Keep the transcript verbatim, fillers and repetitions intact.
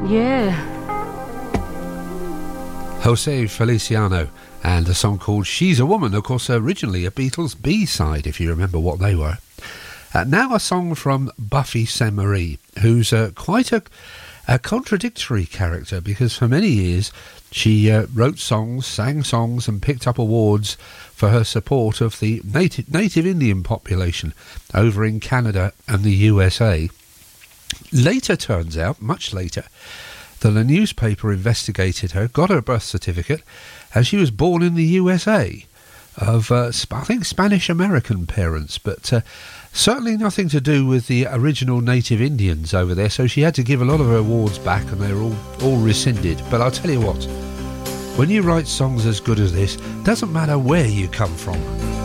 Yeah. Jose Feliciano and a song called She's a Woman, of course originally a Beatles B-side, if you remember what they were. Uh, now a song from Buffy Sainte-Marie, who's uh, quite a, a contradictory character, because for many years she uh, wrote songs, sang songs and picked up awards for her support of the native, native Indian population over in Canada and the U S A. Later turns out, much later, that a newspaper investigated her, got her birth certificate, and she was born in the U S A of, uh, I think, Spanish-American parents, but uh, certainly nothing to do with the original native Indians over there, so she had to give a lot of her awards back, and they were all, all rescinded. But I'll tell you what, when you write songs as good as this, doesn't matter where you come from.